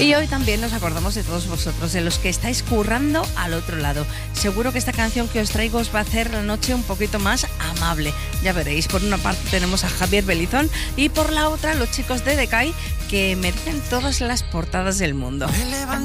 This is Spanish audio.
Y hoy también nos acordamos de todos vosotros, de los que estáis currando al otro lado. Seguro que esta canción que os traigo os va a hacer la noche un poquito más amable. Ya veréis, por una parte tenemos a Javier Belizón y por la otra los chicos de Decay, que merecen todas las portadas del mundo.